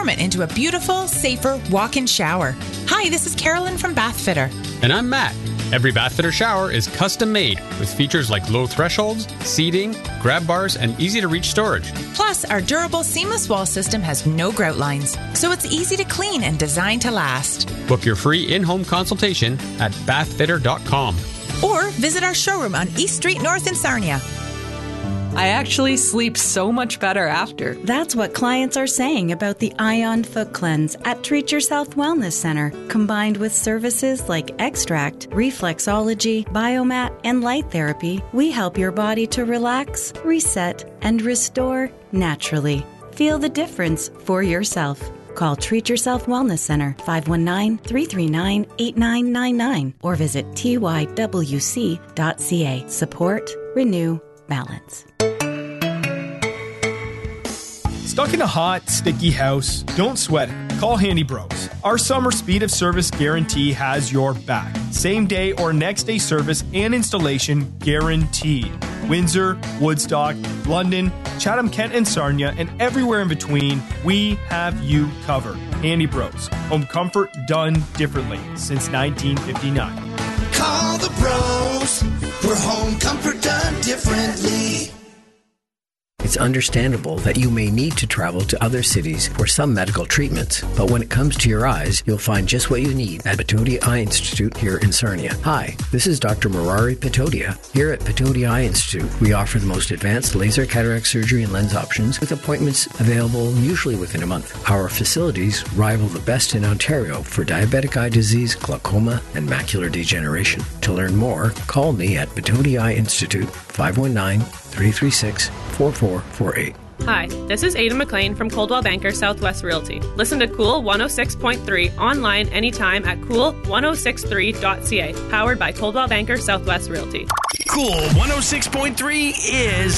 transform it into a beautiful, safer walk-in shower. Hi, this is Carolyn from Bathfitter. And I'm Matt. Every Bathfitter shower is custom made with features like low thresholds, seating, grab bars, and easy-to-reach storage. Plus, our durable seamless wall system has no grout lines, so it's easy to clean and designed to last. Book your free in-home consultation at bathfitter.com. Or visit our showroom on East Street North in Sarnia. I actually sleep so much better after. That's what clients are saying about the Ion Foot Cleanse at Treat Yourself Wellness Center. Combined with services like extract, reflexology, biomat, and light therapy, we help your body to relax, reset, and restore naturally. Feel the difference for yourself. Call Treat Yourself Wellness Center 519-339-8999 or visit tywc.ca. Support, renew, balance. Stuck in a hot, sticky house? Don't sweat it. Call Handy Bros. Our summer speed of service guarantee has your back. Same day or next day service and installation guaranteed. Windsor, Woodstock, London, Chatham-Kent and Sarnia, and everywhere in between, we have you covered. Handy Bros. Home comfort done differently since 1959. Call the pros for home comfort done differently. It's understandable that you may need to travel to other cities for some medical treatments, but when it comes to your eyes, you'll find just what you need at Patodia Eye Institute here in Sarnia. Hi, this is Dr. Murari Patodia. Here at Patodia Eye Institute, we offer the most advanced laser cataract surgery and lens options with appointments available usually within a month. Our facilities rival the best in Ontario for diabetic eye disease, glaucoma, and macular degeneration. To learn more, call me at Patodia Eye Institute, 519-336-4448. Hi, this is Ada McLean from Coldwell Banker Southwest Realty. Listen to Cool 106.3 online anytime at cool1063.ca. Powered by Coldwell Banker Southwest Realty. Cool 106.3 is